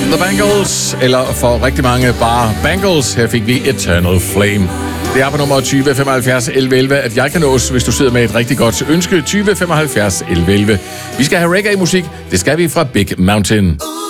The Bangles, eller for rigtig mange bare Bangles. Her fik vi Eternal Flame. Det er på nummer 20 75 11 11, at jeg kan nås, hvis du sidder med et rigtig godt ønske. 20 75 11 11. Vi skal have reggae-musik. Det skal vi fra Big Mountain.